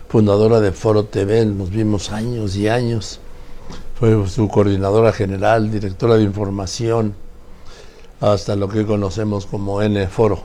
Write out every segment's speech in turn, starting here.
fundadora de Foro TV, nos vimos años y años. Fue su coordinadora general, directora de información, hasta lo que conocemos como N-Foro.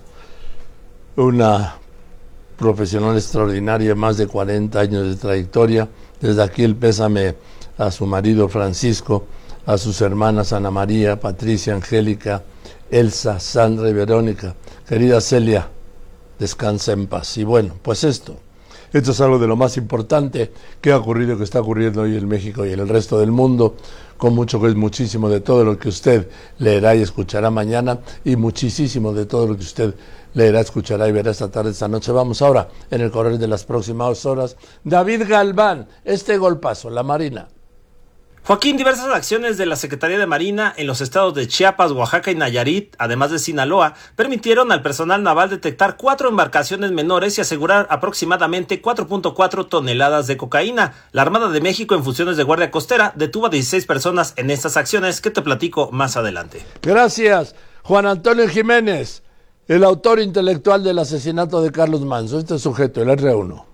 Una profesional extraordinaria, más de 40 años de trayectoria. Desde aquí el pésame a su marido Francisco, a sus hermanas Ana María, Patricia, Angélica, Elsa, Sandra y Verónica. Querida Celia, descansa en paz. Y bueno, pues esto es algo de lo más importante que ha ocurrido, que está ocurriendo hoy en México y en el resto del mundo, con mucho que es muchísimo de todo lo que usted leerá y escuchará mañana, y muchísimo de todo lo que usted leerá, escuchará y verá esta tarde, esta noche. Vamos ahora, en el correr de las próximas horas, David Galván, este golpazo, la Marina. Joaquín, diversas acciones de la Secretaría de Marina en los estados de Chiapas, Oaxaca y Nayarit, además de Sinaloa, permitieron al personal naval detectar 4 embarcaciones menores y asegurar aproximadamente 4.4 toneladas de cocaína. La Armada de México, en funciones de Guardia Costera, detuvo a 16 personas en estas acciones, que te platico más adelante. Gracias, Juan Antonio Jiménez, el autor intelectual del asesinato de Carlos Manzo. Este sujeto, el R1.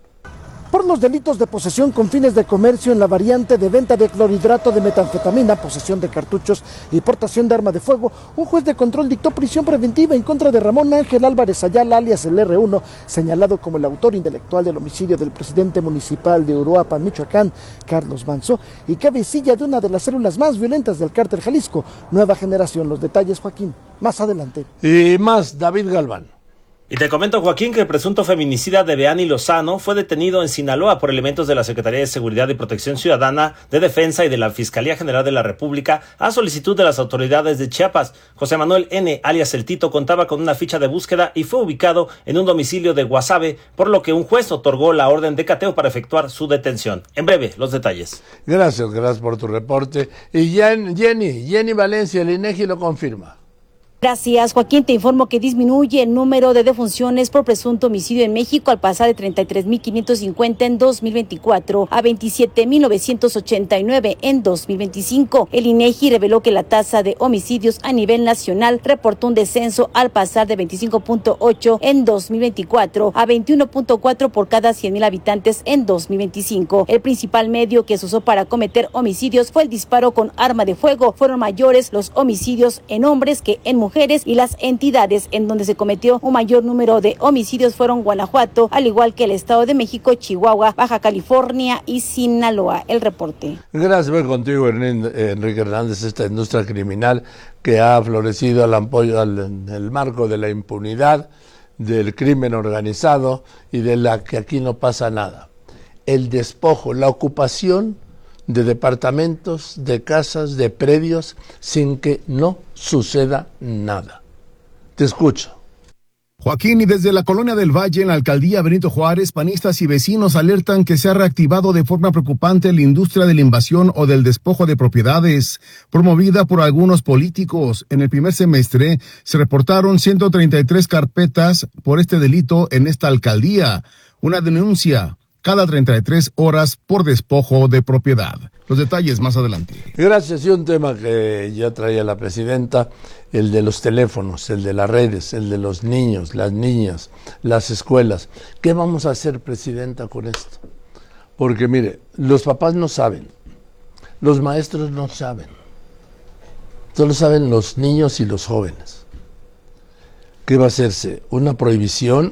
Por los delitos de posesión con fines de comercio en la variante de venta de clorhidrato de metanfetamina, posesión de cartuchos y portación de arma de fuego, un juez de control dictó prisión preventiva en contra de Ramón Ángel Álvarez Ayala, alias el R1, señalado como el autor intelectual del homicidio del presidente municipal de Uruapan, Michoacán, Carlos Manzo, y cabecilla de una de las células más violentas del cártel Jalisco, Nueva Generación. Los detalles, Joaquín, más adelante. Y más, David Galván. Y te comento, Joaquín, que el presunto feminicida de Beani Lozano fue detenido en Sinaloa por elementos de la Secretaría de Seguridad y Protección Ciudadana, de Defensa y de la Fiscalía General de la República a solicitud de las autoridades de Chiapas. José Manuel N., alias El Tito, contaba con una ficha de búsqueda y fue ubicado en un domicilio de Guasave, por lo que un juez otorgó la orden de cateo para efectuar su detención. En breve, los detalles. Gracias por tu reporte. Y Jenny Valencia, el INEGI lo confirma. Gracias, Joaquín. Te informo que disminuye el número de defunciones por presunto homicidio en México al pasar de 33.550 en 2024 a 27.989 en 2025. El INEGI reveló que la tasa de homicidios a nivel nacional reportó un descenso al pasar de 25.8 en 2024 a 21.4 por cada 100.000 habitantes en 2025. El principal medio que se usó para cometer homicidios fue el disparo con arma de fuego. Fueron mayores los homicidios en hombres que en mujeres, y las entidades en donde se cometió un mayor número de homicidios fueron Guanajuato, al igual que el Estado de México, Chihuahua, Baja California y Sinaloa. El reporte. Gracias, voy contigo, Enrique Hernández. Esta industria criminal que ha florecido en el marco de la impunidad, del crimen organizado y de la que aquí no pasa nada. El despojo, la ocupación de departamentos, de casas, de predios, sin que no suceda nada. Te escucho. Joaquín, y desde la Colonia del Valle, en la alcaldía Benito Juárez, panistas y vecinos alertan que se ha reactivado de forma preocupante la industria de la invasión o del despojo de propiedades, promovida por algunos políticos. En el primer semestre se reportaron 133 carpetas por este delito en esta alcaldía, una denuncia cada 33 horas por despojo de propiedad. Los detalles más adelante. Gracias. Y un tema que ya traía la presidenta, el de los teléfonos, el de las redes, el de los niños, las niñas, las escuelas. ¿Qué vamos a hacer, presidenta, con esto? Porque mire, los papás no saben, los maestros no saben, solo saben los niños y los jóvenes. ¿Qué va a hacerse? ¿Una prohibición?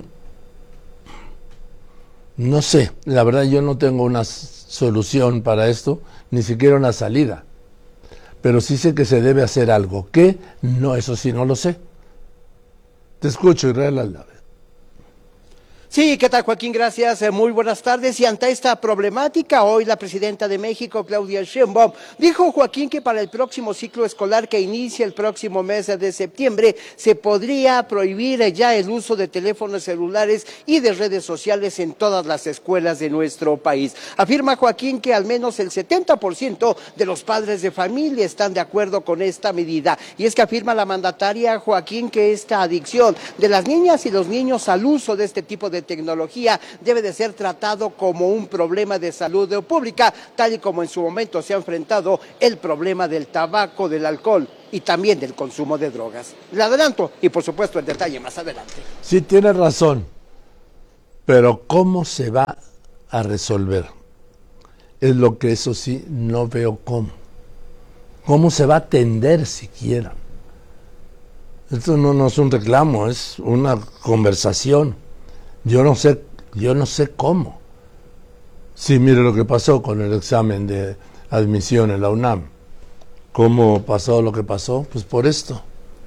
No sé, la verdad yo no tengo una solución para esto, ni siquiera una salida. Pero sí sé que se debe hacer algo. ¿Qué? No, eso sí no lo sé. Te escucho, Israel Aldave. Sí, ¿qué tal, Joaquín? Gracias, muy buenas tardes. Y ante esta problemática, hoy la presidenta de México, Claudia Sheinbaum, dijo, Joaquín, que para el próximo ciclo escolar que inicia el próximo mes de septiembre, se podría prohibir ya el uso de teléfonos celulares y de redes sociales en todas las escuelas de nuestro país. Afirma, Joaquín, que al menos el 70% de los padres de familia están de acuerdo con esta medida. Y es que afirma la mandataria, Joaquín, que esta adicción de las niñas y los niños al uso de este tipo de tecnología debe de ser tratado como un problema de salud pública, tal y como en su momento se ha enfrentado el problema del tabaco, del alcohol y también del consumo de drogas. Le adelanto y por supuesto el detalle más adelante. Sí, tiene razón. Pero ¿cómo se va a resolver? Es lo que eso sí no veo cómo. ¿Cómo se va a atender siquiera? Esto no es un reclamo, es una conversación. Yo no sé cómo. Sí, mire lo que pasó con el examen de admisión en la UNAM. ¿Cómo pasó lo que pasó? Pues por esto.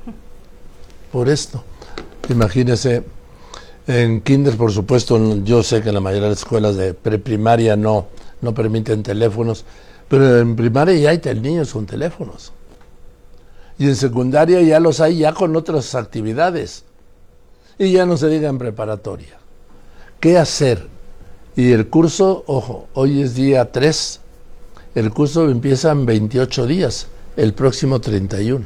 Imagínese, en kinder, por supuesto, yo sé que en la mayoría de las escuelas de preprimaria no permiten teléfonos, pero en primaria ya hay niños con teléfonos. Y en secundaria ya los hay ya con otras actividades. Y ya no se diga en preparatoria. ¿Qué hacer? Y el curso, ojo, hoy es día 3, el curso empieza en 28 días, el próximo 31.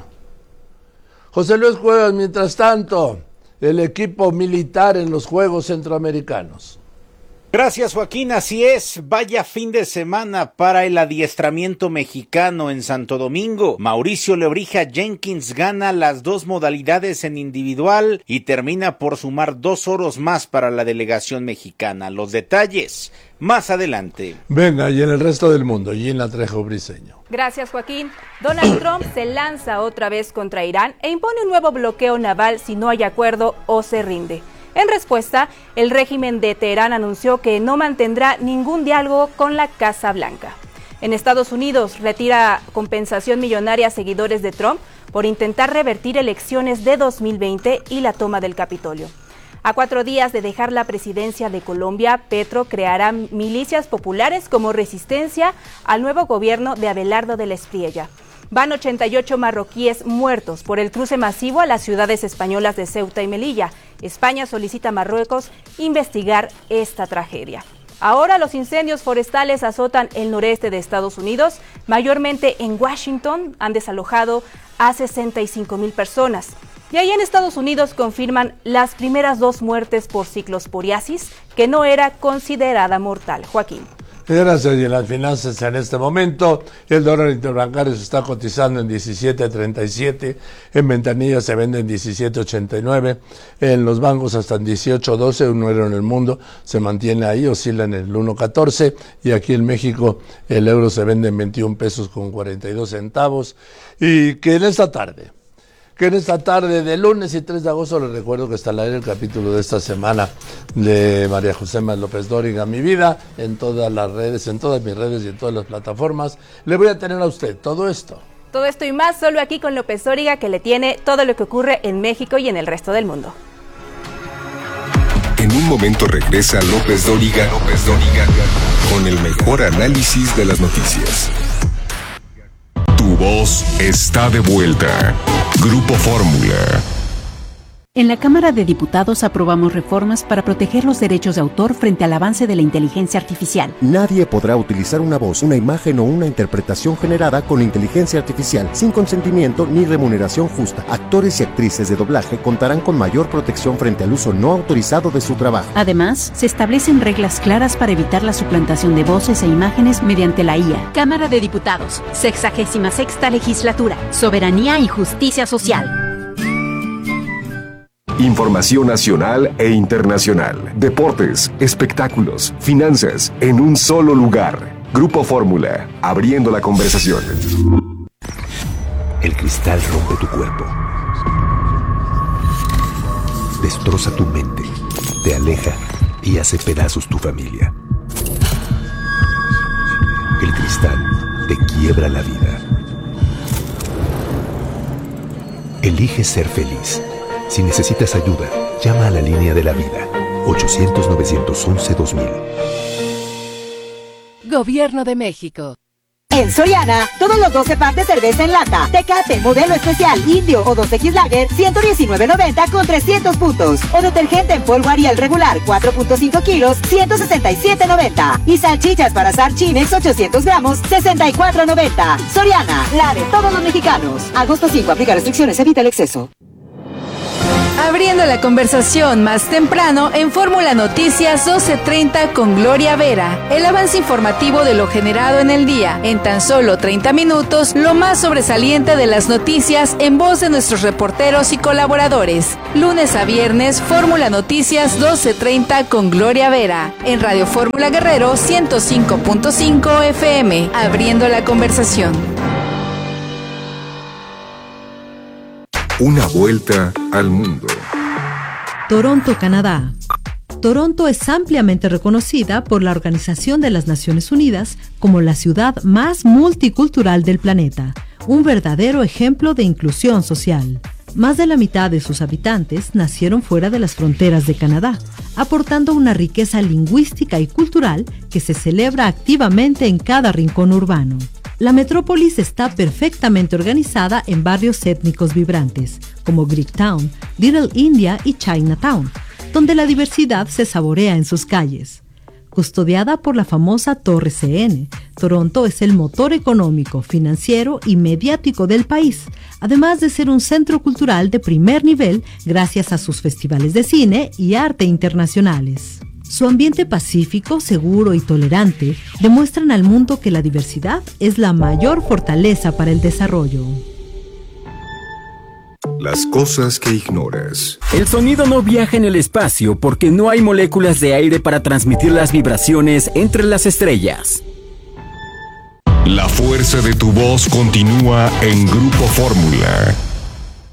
José Luis Cuevas, mientras tanto, el equipo militar en los Juegos Centroamericanos. Gracias, Joaquín, así es, vaya fin de semana para el adiestramiento mexicano en Santo Domingo. Mauricio Lebrija Jenkins gana las 2 modalidades en individual y termina por sumar 2 oros más para la delegación mexicana. Los detalles más adelante. Venga, y en el resto del mundo, Gina Trejo Briceño. Gracias, Joaquín. Donald Trump se lanza otra vez contra Irán e impone un nuevo bloqueo naval si no hay acuerdo o se rinde. En respuesta, el régimen de Teherán anunció que no mantendrá ningún diálogo con la Casa Blanca. En Estados Unidos, retira compensación millonaria a seguidores de Trump por intentar revertir elecciones de 2020 y la toma del Capitolio. A 4 días de dejar la presidencia de Colombia, Petro creará milicias populares como resistencia al nuevo gobierno de Abelardo de la Espriella. Van 88 marroquíes muertos por el cruce masivo a las ciudades españolas de Ceuta y Melilla. España solicita a Marruecos investigar esta tragedia. Ahora los incendios forestales azotan el noreste de Estados Unidos, mayormente en Washington, han desalojado a 65,000 personas. Y ahí en Estados Unidos confirman las primeras 2 muertes por ciclosporiasis, que no era considerada mortal. Joaquín. Gracias. Y en las finanzas en este momento, el dólar interbancario se está cotizando en 17.37, en ventanillas se vende en 17.89, en los bancos hasta en 18.12, un euro en el mundo se mantiene ahí, oscila en el 1.14, y aquí en México el euro se vende en 21 pesos con 42 centavos, y que en esta tarde de lunes y 3 de agosto les recuerdo que está al aire el capítulo de esta semana de María José López Dóriga, Mi Vida, en todas las redes, en todas mis redes y en todas las plataformas. Le voy a tener a usted todo esto. Todo esto y más solo aquí con López Dóriga, que le tiene todo lo que ocurre en México y en el resto del mundo. En un momento regresa López Dóriga con el mejor análisis de las noticias. Tu voz está de vuelta. Grupo Fórmula. En la Cámara de Diputados aprobamos reformas para proteger los derechos de autor frente al avance de la inteligencia artificial. Nadie podrá utilizar una voz, una imagen o una interpretación generada con inteligencia artificial sin consentimiento ni remuneración justa. Actores y actrices de doblaje contarán con mayor protección frente al uso no autorizado de su trabajo. Además, se establecen reglas claras para evitar la suplantación de voces e imágenes mediante la IA. Cámara de Diputados, 66ª Legislatura, Soberanía y Justicia Social. Información nacional e internacional, deportes, espectáculos, finanzas, en un solo lugar. Grupo Fórmula, abriendo la conversación. El cristal rompe tu cuerpo, destroza tu mente, te aleja y hace pedazos tu familia. El cristal te quiebra la vida. Elige ser feliz. Si necesitas ayuda, llama a la línea de la vida, 800-911-2000. Gobierno de México. En Soriana, todos los 12 packs de cerveza en lata, Tecate, modelo especial, Indio o 2X Lager, $119.90 con 300 puntos. O detergente en polvo Ariel regular, 4.5 kilos, $167.90. Y salchichas para asar Chinex, 800 gramos, $64.90. Soriana, la de todos los mexicanos. Agosto 5, aplica restricciones, evita el exceso. Abriendo la conversación más temprano en Fórmula Noticias 12:30 con Gloria Vera. El avance informativo de lo generado en el día. En tan solo 30 minutos, lo más sobresaliente de las noticias en voz de nuestros reporteros y colaboradores. Lunes a viernes, Fórmula Noticias 12:30 con Gloria Vera. En Radio Fórmula Guerrero 105.5 FM. Abriendo la conversación. Una vuelta al mundo. Toronto, Canadá. Toronto es ampliamente reconocida por la Organización de las Naciones Unidas como la ciudad más multicultural del planeta, un verdadero ejemplo de inclusión social. Más de la mitad de sus habitantes nacieron fuera de las fronteras de Canadá, aportando una riqueza lingüística y cultural que se celebra activamente en cada rincón urbano. La metrópolis está perfectamente organizada en barrios étnicos vibrantes, como Greektown, Little India y Chinatown, donde la diversidad se saborea en sus calles. Custodiada por la famosa Torre CN, Toronto es el motor económico, financiero y mediático del país, además de ser un centro cultural de primer nivel gracias a sus festivales de cine y arte internacionales. Su ambiente pacífico, seguro y tolerante demuestran al mundo que la diversidad es la mayor fortaleza para el desarrollo. Las cosas que ignoras. El sonido no viaja en el espacio porque no hay moléculas de aire para transmitir las vibraciones entre las estrellas. La fuerza de tu voz continúa en Grupo Fórmula.